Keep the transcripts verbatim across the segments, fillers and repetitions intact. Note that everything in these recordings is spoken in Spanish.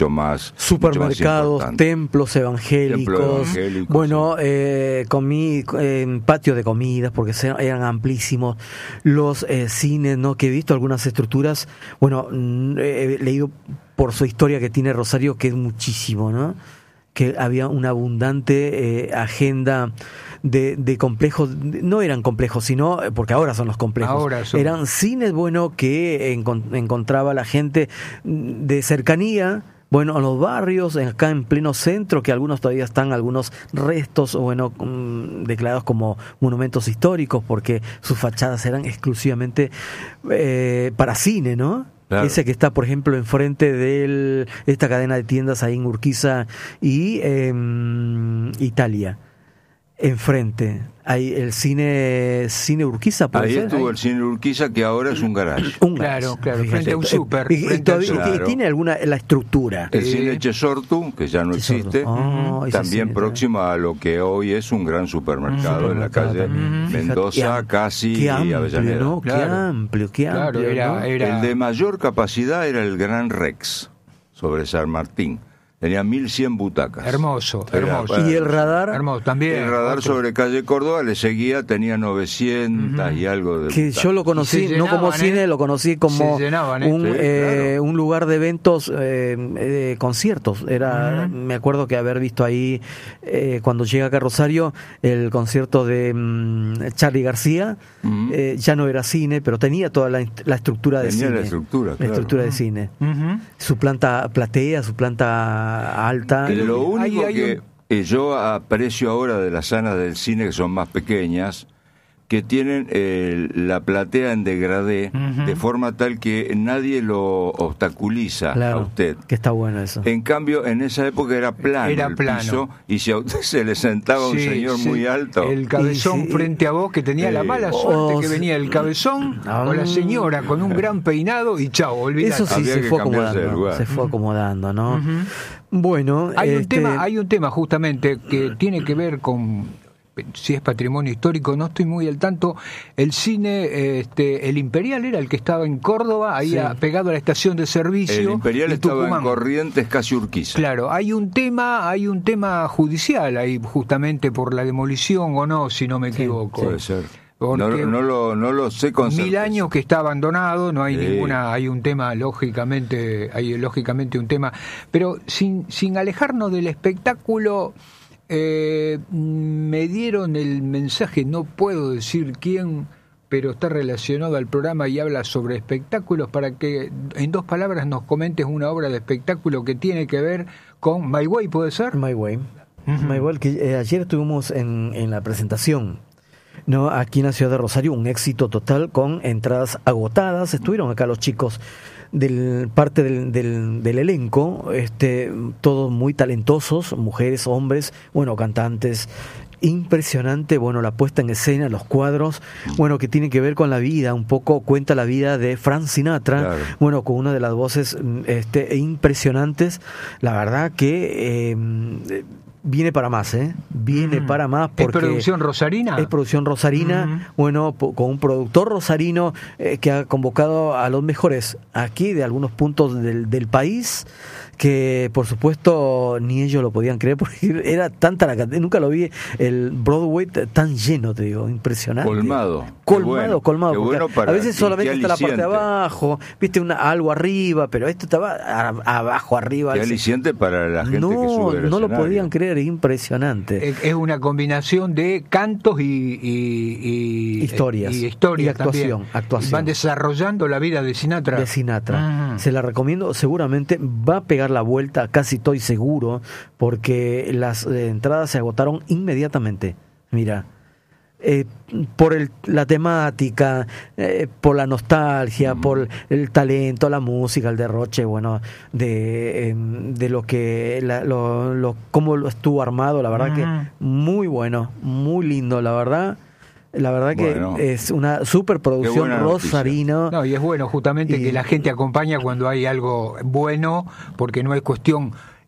mucho más supermercados, mucho más templos evangélicos, Templo evangélico, bueno, sí. eh, comí en patios de comidas porque eran amplísimos, los eh, cines, ¿no? Que he visto algunas estructuras, bueno, he leído por su historia que tiene Rosario, que es muchísimo, ¿no? Que había una abundante eh, agenda de, de complejos, no eran complejos, sino, porque ahora son los complejos, ahora son. Eran cines, bueno, que encont- encontraba la gente de cercanía, bueno, en los barrios, acá en pleno centro, que algunos todavía están, algunos restos, bueno, um, declarados como monumentos históricos, porque sus fachadas eran exclusivamente eh, para cine, ¿no? Claro. Ese que está, por ejemplo, enfrente de esta cadena de tiendas ahí en Urquiza y eh, Italia. Enfrente. Hay el cine cine Urquiza, ¿puede Ahí ser? estuvo Ahí. el cine Urquiza, que ahora es un garage. Un claro, garage, claro, fíjate. frente a un súper. Y, y, todavía- Claro. y tiene alguna la estructura. El Eh, cine Chesortu, que ya no Chesortu. existe, Oh, ese también cine, próximo a lo que hoy es un gran supermercado, Un en la supermercado calle también. Fíjate, Mendoza, qué am- Casi qué y amplio, Avellaneda. ¿no? Claro. Qué amplio, qué Claro, amplio, era, ¿no? era... El de mayor capacidad era el Gran Rex, sobre San Martín. Tenía mil cien butacas. Hermoso, Era, hermoso. bueno, Y el radar, Hermoso, también. El radar otro. sobre calle Córdoba le seguía, tenía novecientos Ujú. y algo de que butacas. yo lo conocí, Y se no como llenaban, cine, ¿eh? lo conocí como Se llenaban, ¿eh? un, Sí, eh, claro. un lugar de eventos, eh, eh, conciertos. Era, Ujú. me acuerdo que haber visto ahí, eh, cuando llega acá a Rosario, el concierto de mm, Charly García. Ujú. eh, ya no era cine, pero tenía toda la, la estructura de Tenía cine. la estructura, La claro. estructura de cine. Ujú. Su planta platea, su planta alta. Que Lo Hay- único hay que un- eh, yo aprecio ahora de las salas del cine, que son más pequeñas, que tienen eh, la platea en degradé, Ujú. de forma tal que nadie lo obstaculiza a Claro, usted. que está bueno eso. En cambio, en esa época era plano Era el plano. piso, y si a usted se le sentaba un Sí, señor sí. muy alto, El cabezón Y sí. frente a vos, que tenía la Sí. mala Oh, suerte que sí. venía el cabezón Ah. o la señora con un gran peinado y chao, olvidate. Eso sí Había se que fue cambiarse de acomodando, lugar. se fue acomodando, ¿no? Ujú. Bueno, Hay un este, tema, hay un tema justamente que tiene que ver con si es patrimonio histórico, no estoy muy al tanto. El cine, este, el Imperial era el que estaba en Córdoba, ahí Sí. a- pegado a la estación de servicio. el Imperial y estaba Tucumán. en Corrientes, casi Urquiza. Claro, hay un tema, hay un tema judicial ahí justamente por la demolición o no, si no me equivoco. Puede ser. Porque No, no, lo, no lo sé con Mil certeza. años que está abandonado, no hay Sí. ninguna, hay un tema lógicamente, hay lógicamente un tema, pero sin, sin alejarnos del espectáculo, eh, me dieron el mensaje, no puedo decir quién, pero está relacionado al programa y habla sobre espectáculos, para que en dos palabras nos comentes una obra de espectáculo que tiene que ver con My Way, ¿puede ser? My Way. Ujú. My Way, que eh, ayer estuvimos en, en la presentación, ¿no? Aquí en la ciudad de Rosario, un éxito total con entradas agotadas. Estuvieron acá los chicos del parte del, del, del elenco, este, todos muy talentosos, mujeres, hombres, bueno, cantantes. Impresionante, bueno, la puesta en escena, los cuadros, bueno, que tienen que ver con la vida, un poco cuenta la vida de Frank Sinatra, Claro. bueno, con una de las voces este, impresionantes. La verdad que eh, viene para más, ¿eh? Viene Mm. para más ¿Es porque producción rosarina? es producción rosarina, Mm. bueno, po- con un productor rosarino eh, que ha convocado a los mejores aquí de algunos puntos del, del país, que por supuesto ni ellos lo podían creer porque era tanta la cantidad, nunca lo vi el Broadway t- tan lleno, te digo, impresionante. Colmado. Qué Colmado, bueno, colmado. qué porque bueno para- a veces y solamente qué está la parte de aliciente. abajo, viste una algo arriba, pero esto estaba a- abajo, arriba. Qué al- aliciente para la gente no, que sube al no lo escenario. podían creer, impresionante. Es es una combinación de cantos y, y- y- Historias. y, historias Y actuación, también. actuación. Van desarrollando la vida de Sinatra. De Sinatra. Ujú. Se la recomiendo, seguramente va a pegar la vuelta, casi estoy seguro, porque las eh, entradas se agotaron inmediatamente. Mira, eh, por el, la temática, eh, por la nostalgia, Mm. por el talento, la música, el derroche, bueno, de, eh, de lo que, la, lo, lo, cómo lo estuvo armado, la verdad Ujú. que muy bueno, muy lindo, la verdad. La verdad Bueno. que es una superproducción Qué buena noticia. rosarino. No, y es bueno justamente Y- que la gente acompaña cuando hay algo bueno, porque no es cuestión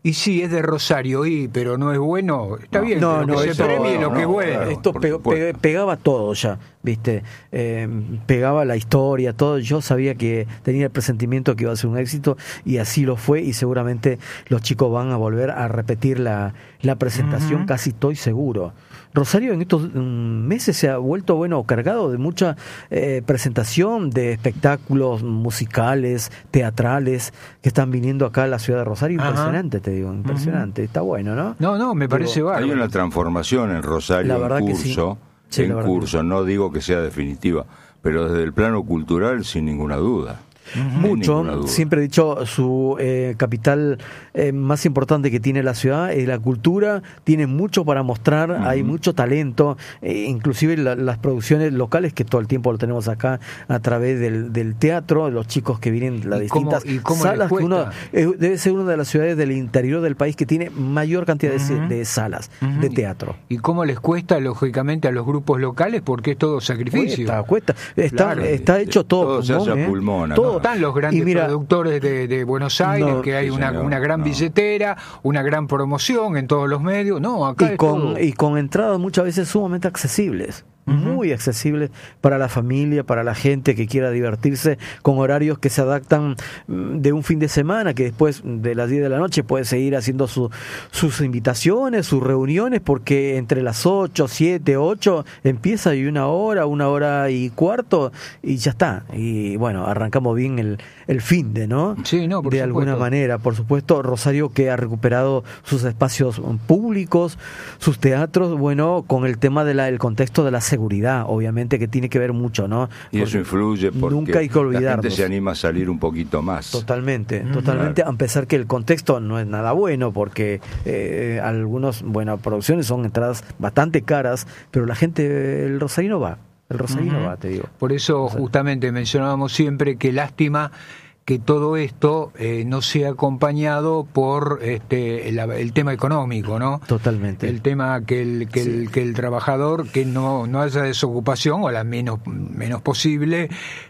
Y sí, es de Rosario, y pero no es bueno. Está no, bien, no, pero no, que se eso, premie no, lo que es no, bueno. Esto pe, pe, pegaba todo ya, ¿viste? Eh, pegaba la historia, todo. Yo sabía que tenía el presentimiento que iba a ser un éxito y así lo fue, y seguramente los chicos van a volver a repetir la, la presentación, uh-huh. Casi estoy seguro. Rosario en estos um, meses se ha vuelto, bueno, cargado de mucha eh, presentación de espectáculos musicales, teatrales, que están viniendo acá a la ciudad de Rosario. Ajá. Impresionante, te digo, impresionante. Uh-huh. Está bueno, ¿no? No, no, me parece digo, bárbaro. Hay una transformación en Rosario en curso, sí. Sí, en curso, no digo que sea definitiva, pero desde el plano cultural, sin ninguna duda. Uh-huh. Mucho, siempre he dicho, su eh, capital eh, más importante que tiene la ciudad es la cultura, tiene mucho para mostrar, uh-huh. Hay mucho talento, eh, inclusive la, las producciones locales que todo el tiempo lo tenemos acá a través del, del teatro, los chicos que vienen de las distintas cómo, ¿y cómo salas, que uno, eh, debe ser una de las ciudades del interior del país que tiene mayor cantidad uh-huh. de, de salas uh-huh. de teatro. ¿Y cómo les cuesta, lógicamente, a los grupos locales? Porque es todo sacrificio. Cuesta, cuesta. Está, claro, está hecho todo, todo se hace a pulmón, ¿eh? Todo. Están los grandes mira, productores de, de Buenos Aires, no, que hay sí, una, señor, una gran no. billetera, una gran promoción en todos los medios. No, acá y es con todo. Y con entradas muchas veces sumamente accesibles. Uh-huh. Muy accesibles para la familia, para la gente que quiera divertirse, con horarios que se adaptan de un fin de semana, que después de las diez de la noche puede seguir haciendo su, sus invitaciones, sus reuniones, porque entre las ocho, siete, ocho empieza y una hora, una hora y cuarto y ya está. Y bueno, arrancamos bien el, el fin de, ¿no? Sí, no, por de supuesto. alguna manera, por supuesto. Rosario, que ha recuperado sus espacios públicos, sus teatros, bueno, con el tema del de contexto de la seguridad, obviamente, que tiene que ver mucho, ¿no? Y porque eso influye porque nunca hay que olvidarnos. La gente se anima a salir un poquito más. Totalmente, totalmente, claro. A pesar que el contexto no es nada bueno, porque eh, algunos, bueno, producciones son entradas bastante caras, pero la gente, el rosarino va, el rosarino uh-huh. va, te digo. Por eso justamente mencionábamos siempre que lástima que todo esto eh, no sea acompañado por este el, el tema económico, ¿no? Totalmente. El tema que el que, sí. el, que el trabajador, que no no haya desocupación o la menos menos posible,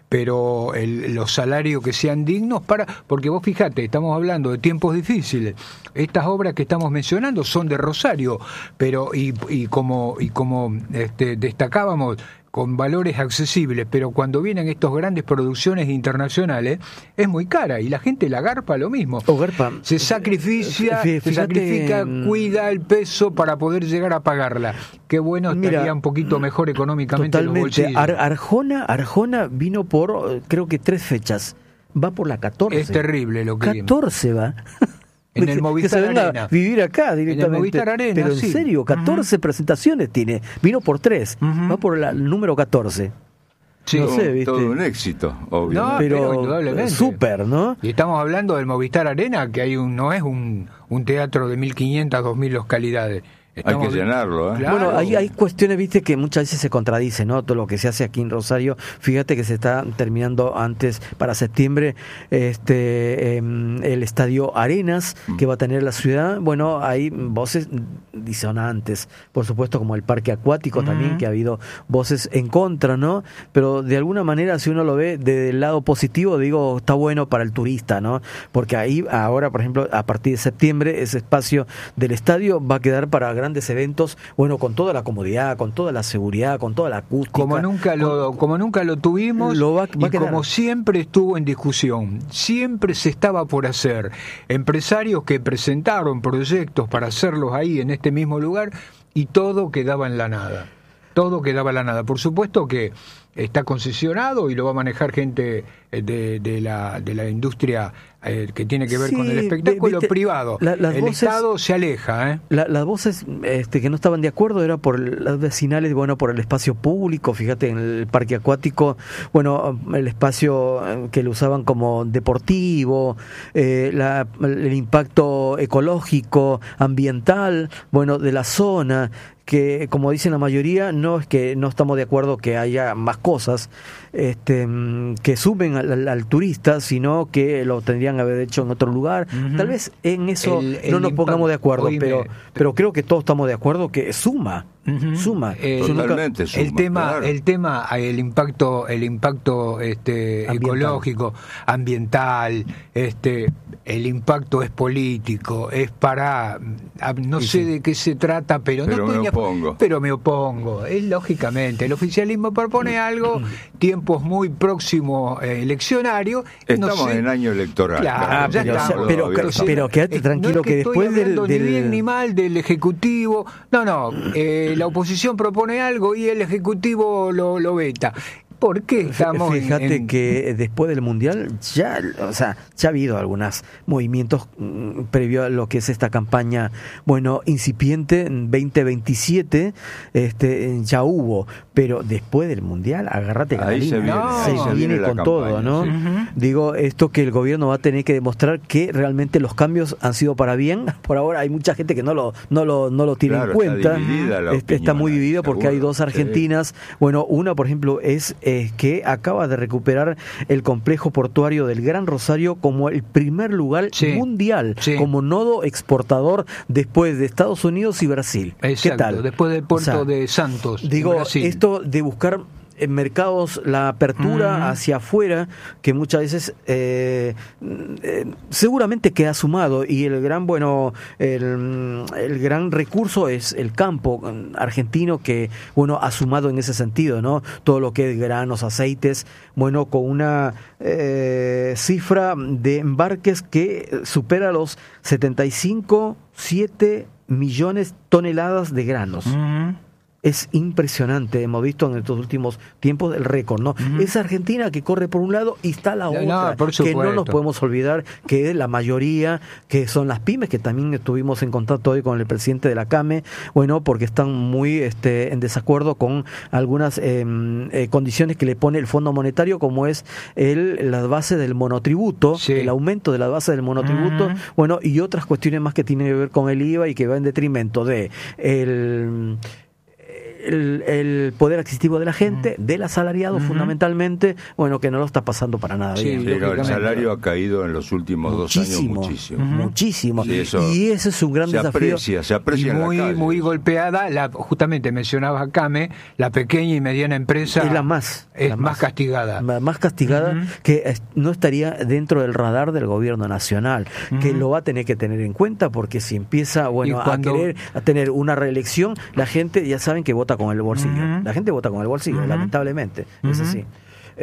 pero el, los salarios que sean dignos para, porque vos fíjate, estamos hablando de tiempos difíciles. Estas obras que estamos mencionando son de Rosario, pero y, y como y como este, destacábamos, con valores accesibles, pero cuando vienen estas grandes producciones internacionales es muy cara y la gente la garpa lo mismo. O garpa. Se sacrificia, Fíjate, se sacrifica, cuida el peso para poder llegar a pagarla. Qué bueno estaría Mira, un poquito mejor económicamente totalmente. Los bolsillos. Ar- Arjona, Arjona vino por creo que tres fechas. Va por la catorce. Es terrible lo que catorce vimos. va. En el Movistar que se venga Arena. Vivir acá directamente. En el Movistar Arena, Pero en sí. serio, catorce uh-huh. presentaciones tiene. Vino por tres. Uh-huh. Va por la, el número catorce. Sí, no sé, ¿viste? Todo un éxito, obvio. No, pero, pero indudablemente. Súper, ¿no? Y estamos hablando del Movistar Arena, que hay un no es un, un teatro de mil quinientas, dos mil localidades. Estamos hay que llenarlo, ¿eh? Claro. Bueno, hay, hay cuestiones, viste, que muchas veces se contradicen, ¿no? Todo lo que se hace aquí en Rosario. Fíjate que se está terminando antes, para septiembre, este eh, el estadio Arenas, mm. que va a tener la ciudad. Bueno, hay voces disonantes, por supuesto, como el parque acuático mm. también, que ha habido voces en contra, ¿no? Pero de alguna manera, si uno lo ve desde el lado positivo, digo, está bueno para el turista, ¿no? Porque ahí, ahora, por ejemplo, a partir de septiembre, ese espacio del estadio va a quedar para grandes eventos, bueno, con toda la comodidad, con toda la seguridad, con toda la acústica. Como nunca lo, con, como nunca lo tuvimos lo va, va y como siempre estuvo en discusión, siempre se estaba por hacer. Empresarios que presentaron proyectos para hacerlos ahí en este mismo lugar y todo quedaba en la nada. Todo quedaba en la nada. Por supuesto que está concesionado y lo va a manejar gente de, de la de la industria eh, que tiene que ver sí, con el espectáculo viste, privado. La, las el voces, Estado se aleja. ¿eh? La, las voces este, que no estaban de acuerdo era por las vecinales, bueno, por el espacio público, fíjate, en el parque acuático, bueno, el espacio que lo usaban como deportivo, eh, la, el impacto ecológico, ambiental, bueno, de la zona, que como dicen la mayoría, no es que no estamos de acuerdo que haya más cosas este, que suben al, al, al turista, sino que lo tendrían que haber hecho en otro lugar. Uh-huh. Tal vez en eso el, el no nos pongamos de acuerdo, oíme, pero pero creo que todos estamos de acuerdo que suma. Uh-huh. Suma. Eh, Totalmente nunca, suma. El tema, claro. el tema, el impacto, el impacto este, ecológico, ambiental, este el impacto es político, es para, no sí, sé sí. de qué se trata, pero, pero no me tenía, opongo. pero me opongo. Es lógicamente, el oficialismo propone algo, tiempos muy próximos eh, eleccionarios. Estamos no sé, en año electoral. Claro, Ah, ya pero, estamos. pero, pero, pero quédate Eh, tranquilo no es que, que después estoy del, hablando del... ni bien ni mal del Ejecutivo. No, no, eh, la oposición propone algo y el Ejecutivo lo, lo veta. ¿Por qué estamos Fíjate en, en... que después del Mundial ya, o sea, ya ha habido algunos movimientos mm, previo a lo que es esta campaña, bueno, incipiente en veinte veintisiete, este, ya hubo, pero después del Mundial, agárrate, Ahí Catalina, se viene, No, se ahí se viene viene la con campaña, todo, ¿no? sí. Ujú. Digo, esto que el gobierno va a tener que demostrar que realmente los cambios han sido para bien. Por ahora hay mucha gente que no lo, no lo, no lo tiene Claro, en cuenta. está dividida la Este, está opinión muy ahí, dividido porque hay seguro, dos sí. argentinas. Bueno, una, por ejemplo, es eh, que acaba de recuperar el complejo portuario del Gran Rosario como el primer lugar Sí, mundial, sí. como nodo exportador después de Estados Unidos y Brasil. Exacto, ¿Qué tal? después del puerto O sea, de Santos, Digo, en Brasil. esto de buscar en mercados la apertura Ujú. hacia afuera, que muchas veces eh, eh, seguramente que ha sumado, y el gran bueno el, el gran recurso es el campo argentino, que bueno ha sumado en ese sentido, ¿no? Todo lo que es granos, aceites, bueno, con una eh, cifra de embarques que supera los setenta y cinco, siete millones toneladas de granos. Ujú. Es impresionante, hemos visto en estos últimos tiempos el récord, ¿no? Ujú. Es Argentina que corre por un lado y está la No, otra, por que no supuesto. nos podemos olvidar que la mayoría, que son las pymes, que también estuvimos en contacto hoy con el presidente de la CAME, bueno, porque están muy este, en desacuerdo con algunas eh, eh, condiciones que le pone el Fondo Monetario, como es el la base del monotributo, Sí. el aumento de la base del monotributo, Ujú. bueno, y otras cuestiones más que tienen que ver con el I V A y que va en detrimento de el El, el poder adquisitivo de la gente, del asalariado Ujú. fundamentalmente, bueno, que no lo está pasando para nada Sí, bien. Sí, no, el lógicamente. salario ha caído en los últimos dos años muchísimo. muchísimo. Sí, eso y ese es un gran se desafío. aprecia, se Y aprecia en la muy, calle. muy golpeada, la, justamente mencionabas a Came, la pequeña y mediana empresa Es la más, es la más castigada. ma- más castigada, Ujú. que es- no estaría dentro del radar del gobierno nacional, que Ujú. lo va a tener que tener en cuenta, porque si empieza, bueno, Y cuando- a querer a tener una reelección, la gente ya saben que vota con el bolsillo. Ujú. La gente vota con el bolsillo, Ujú. lamentablemente, es Ujú. así.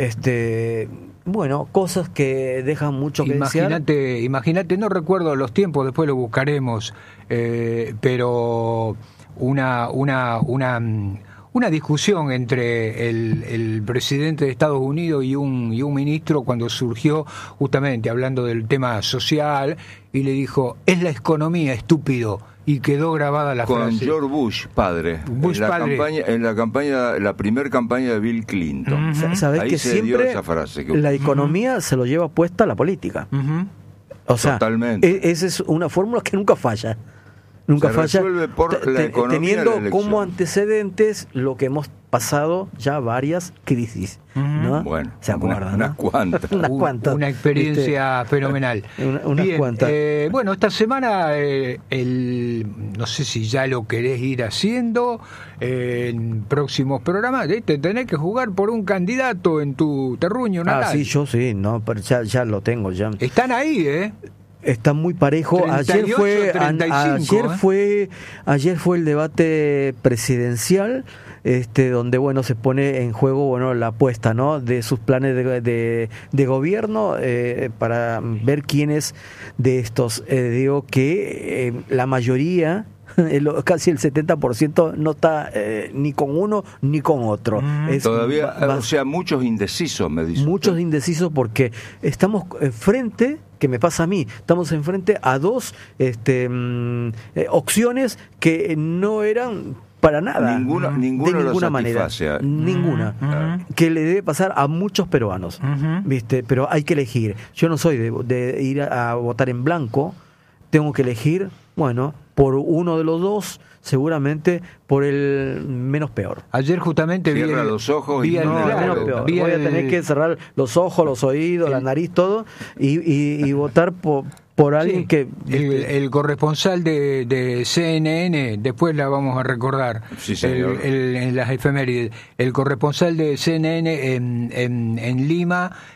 Este, bueno, cosas que dejan mucho que desear. Imagínate, imagínate, no recuerdo los tiempos, después lo buscaremos, eh, pero una, una, una, mm, una discusión entre el, el presidente de Estados Unidos y un, y un ministro cuando surgió justamente hablando del tema social, y le dijo, es la economía, estúpido, y quedó grabada la Con frase. George Bush padre, Bush en la padre. campaña, en la campaña, la primer campaña de Bill Clinton. Ujú. Sa- Sabés Ahí que se dio siempre esa frase que- la economía se lo lleva puesta la política. Ujú. O sea, Totalmente. e- esa es una fórmula que nunca falla. Nunca Se falla. resuelve por te- la te- economía teniendo de la elección. como antecedentes lo que hemos pasado ya varias crisis, ¿no? Bueno, ¿Se una- acuerdan? unas ¿no? cuantas. Unas Un- cuantas. Una experiencia fenomenal. Una- unas Bien, cuantas. eh, bueno, esta semana, eh, el, no sé si ya lo querés ir haciendo eh, en próximos programas, eh, te tenés que jugar por un candidato en tu terruño natal. Ah, sí, yo sí, no, pero ya, ya lo tengo, ya. Están ahí, ¿eh? Está muy parejo. treinta y Ayer ocho, fue, treinta y an- cinco, ayer ¿eh? fue, ayer fue el debate presidencial, este, donde bueno se pone en juego bueno la apuesta, ¿no? De sus planes de, de, de gobierno eh, para ver quiénes de estos. Eh, digo que eh, la mayoría, el- casi el setenta por ciento no está eh, ni con uno ni con otro. Mm, Es Todavía, ba- ba- o sea, muchos indecisos, me dice. muchos usted. indecisos porque estamos frente, que me pasa a mí, estamos enfrente a dos este, mm, eh, opciones que no eran para nada, Ninguno- de ninguno lo ninguna manera, satisface. ninguna, Ujú. que le debe pasar a muchos peruanos, Ujú. viste, pero hay que elegir. Yo no soy de, de ir a, a votar en blanco, tengo que elegir, bueno, por uno de los dos, seguramente por el menos peor. Ayer justamente vi Cierra el- los ojos vi y el- no, No, el claro, menos peor. vi Voy a el- tener que cerrar los ojos, los oídos, la nariz, todo, y, y, y votar por, por alguien Sí, que... el, el corresponsal de, de C N N, después la vamos a recordar, Sí, señor. el- el- en las efemérides, el corresponsal de C N N en, en, en Lima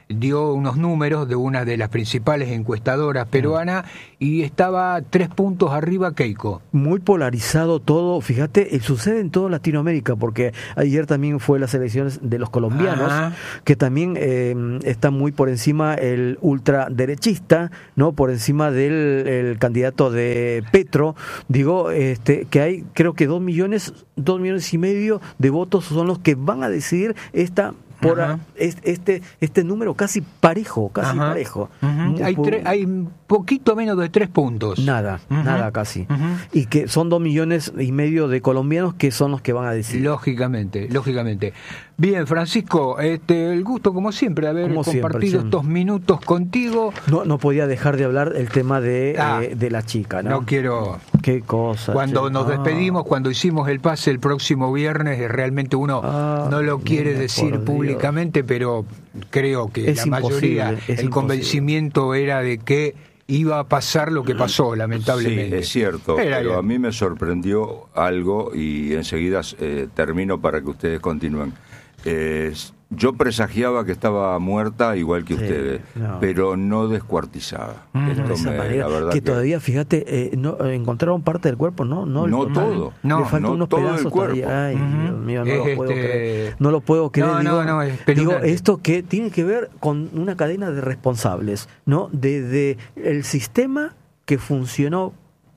dio unos números de una de las principales encuestadoras peruanas y estaba tres puntos arriba Keiko. Muy polarizado todo, fíjate, sucede en toda Latinoamérica, porque ayer también fue las elecciones de los colombianos, Ajá. que también eh, está muy por encima el ultraderechista, ¿no? Por encima del el candidato de Petro, digo, este, que hay creo que dos millones, dos millones y medio de votos son los que van a decidir esta por a, este este número casi parejo, casi Ajá. parejo. Uh-huh. Hay tre- hay poquito menos de tres puntos. Nada, uh-huh. nada casi. Uh-huh. Y que son dos millones y medio de colombianos que son los que van a decidir. Lógicamente, lógicamente. Bien, Francisco, este, el gusto como siempre de haber como compartido siempre, estos minutos contigo. No, no podía dejar de hablar el tema de, ah, eh, de la chica, ¿no? No quiero. Qué cosa. Cuando che. nos despedimos, ah. cuando hicimos el pase el próximo viernes, realmente uno ah, no lo quiere decir públicamente, pero creo que es la mayoría, el imposible. convencimiento era de que iba a pasar lo que pasó, lamentablemente. Sí, es cierto, Era pero ya. a mí me sorprendió algo y enseguida eh, termino para que ustedes continúen. Eh, yo presagiaba que estaba muerta igual que sí, ustedes, no. pero no descuartizada. Mm, Esto de me, manera, la verdad que, que todavía, fíjate, eh, no encontraron parte del cuerpo, no, no, no el todo, no, le faltan no unos todo pedazos el cuerpo. Todavía. Ay, uh-huh. Dios mío, no es lo este... puedo creer. No lo puedo creer. No, digo, no, no, es digo, esto que tiene que ver con una cadena de responsables, ¿no? Desde el sistema que funcionó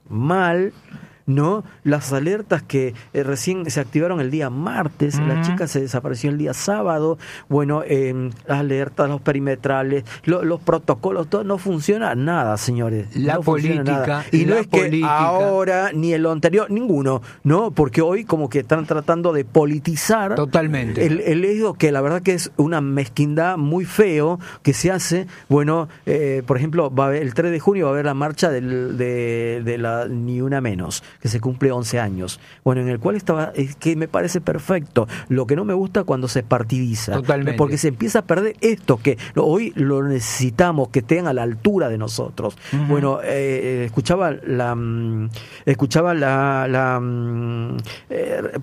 mal, ¿no? Las alertas que eh, recién se activaron el día martes, uh-huh. la chica se desapareció el día sábado, bueno, eh, las alertas, los perimetrales, lo, los protocolos, todo no funciona nada, señores. La no política. Nada. Y la no es política. que ahora, ni el anterior, ninguno, ¿no? Porque hoy como que están tratando de politizar. Totalmente. El, el hecho que la verdad que es una mezquindad muy feo que se hace, bueno, eh, por ejemplo, va a haber, el tres de junio va a haber la marcha del, de, de la Ni Una Menos, que se cumple once años, bueno, en el cual estaba, es que me parece perfecto. Lo que no me gusta cuando se partidiza, Totalmente. porque se empieza a perder esto que hoy lo necesitamos, que estén a la altura de nosotros. Uh-huh. Bueno, eh, escuchaba la escuchaba la, la eh,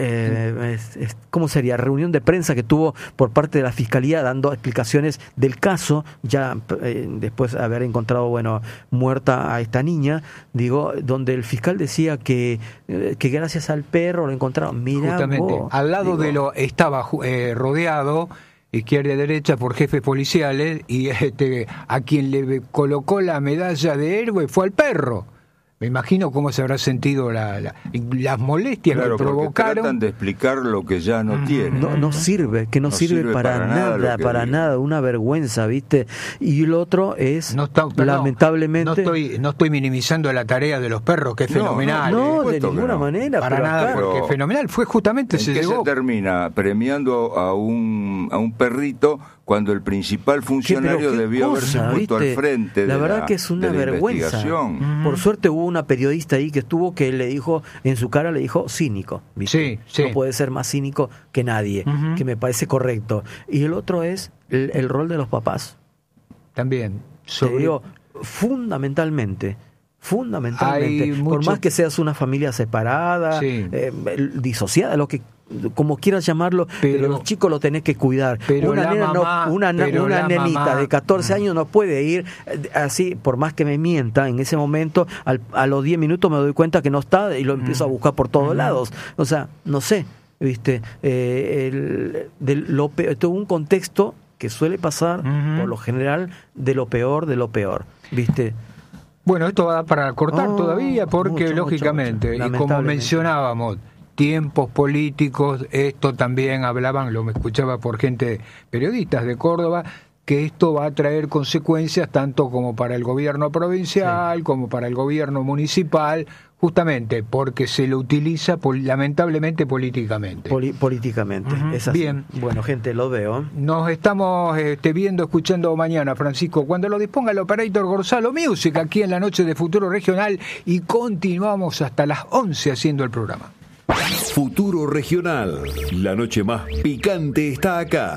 Eh, es, es, ¿cómo sería? Reunión de prensa que tuvo por parte de la Fiscalía dando explicaciones del caso, ya eh, después de haber encontrado, bueno, muerta a esta niña, digo, donde el fiscal decía que, eh, que gracias al perro lo encontraron. Mirá, justamente, vos, al lado digo, de lo estaba eh, rodeado izquierda y derecha por jefes policiales y este a quien le colocó la medalla de héroe fue al perro. Me imagino cómo se habrá sentido la, la, las molestias claro, que provocaron. Tratan de explicar lo que ya no uh-huh. tiene. No, no sirve, que no, no sirve, sirve para, para nada, nada para digo. nada, una vergüenza, ¿viste? Y lo otro es, no está, lamentablemente... No, no, estoy, no estoy minimizando la tarea de los perros, que es no, fenomenal. No, no de ninguna no. manera. Para nada, acá, porque es fenomenal. Fue justamente... ¿En se qué llegó... se termina? Premiando a un, a un perrito cuando el principal funcionario debió cosa, haberse puesto ¿viste? al frente la de verdad la, que es una vergüenza. Uh-huh. Por suerte hubo una periodista ahí que estuvo que le dijo, en su cara le dijo cínico, ¿viste? Sí, sí. No puede ser más cínico que nadie, uh-huh. que me parece correcto. Y el otro es el, el rol de los papás. También. Sobre... Te digo, fundamentalmente, fundamentalmente, Hay por mucho... más que seas una familia separada, sí. eh, disociada, lo que como quieras llamarlo, pero, pero los chicos lo tenés que cuidar. Pero una nena mamá, no, una, pero una nenita mamá. de catorce años no puede ir así, por más que me mienta, en ese momento, al, a los diez minutos me doy cuenta que no está y lo empiezo a buscar por todos lados. O sea, no sé, ¿viste? Eh, el, de lo peor, todo un contexto que suele pasar, uh-huh. por lo general, de lo peor, de lo peor, ¿viste? Bueno, esto va para cortar oh, todavía, porque mucho, lógicamente, mucho, mucho. y como mencionábamos, tiempos políticos, esto también hablaban, lo me escuchaba por gente, periodistas de Córdoba, que esto va a traer consecuencias tanto como para el gobierno provincial, sí. como para el gobierno municipal, justamente porque se lo utiliza pol- lamentablemente políticamente. Poli- políticamente, uh-huh. es así. Bien. Bueno, gente, lo veo. Nos estamos este, viendo, escuchando mañana, Francisco, cuando lo disponga el operator Gonzalo Music, aquí en la noche de Futuro Regional, y continuamos hasta las once haciendo el programa. Futuro Regional, la noche más picante está acá.